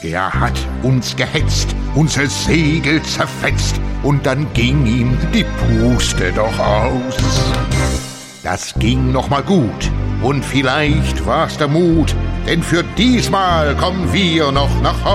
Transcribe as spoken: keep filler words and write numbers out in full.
Er hat uns gehetzt, unser Segel zerfetzt, und dann ging ihm die Puste doch aus. Das ging noch mal gut, und vielleicht war's der Mut, denn für diesmal kommen wir noch nach Haus.